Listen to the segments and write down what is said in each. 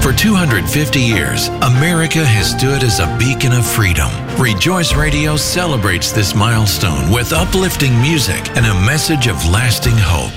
For 250 years, America has stood as a beacon of freedom. Rejoice Radio celebrates this milestone with uplifting music and a message of lasting hope.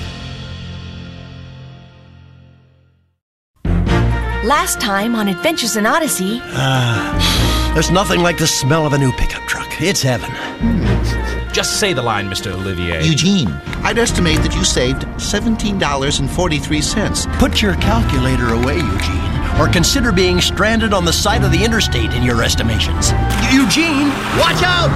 Last time on Adventures in Odyssey. There's nothing like the smell of a new pickup truck. It's heaven. Just say the line, Mr. Olivier. Eugene, I'd estimate that you saved $17.43. Put your calculator away, Eugene, or consider being stranded on the side of the interstate in your estimations. Eugene, watch out!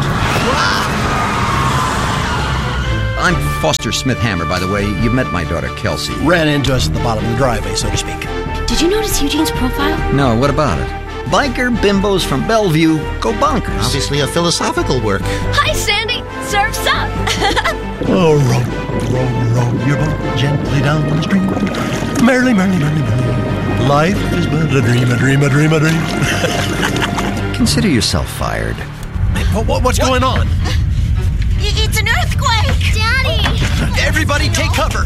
I'm Foster Smith-Hammer, by the way. You met my daughter, Kelsey. Ran into us at the bottom of the driveway, so to speak. Did you notice Eugene's profile? No, what about it? Biker bimbos from Bellevue go bonkers. Obviously a philosophical work. Hi, Sandy. Surf's up. Oh, row, your boat gently down the stream. Merrily, merrily, merrily, merrily. Life is but a dream, a dream, a dream, a dream. Consider yourself fired. What's going on? It's an earthquake. Daddy. Everybody take cover.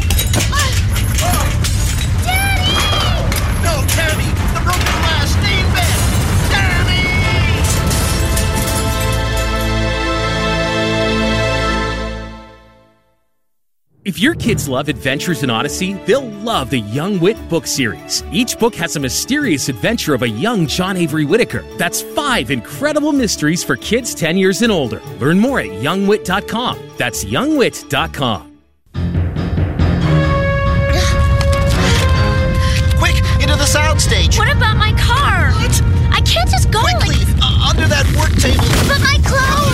Daddy. No, Tammy, the broken glass, stay in bed. Tammy! If your kids love Adventures in Odyssey, they'll love the Young Wit book series. Each book has a mysterious adventure of a young John Avery Whittaker. That's 5 incredible mysteries for kids 10 years and older. Learn more at youngwit.com. That's youngwit.com. Quick, into the soundstage. What about my car? What? I can't just go Quickly, under that work table. But my clothes!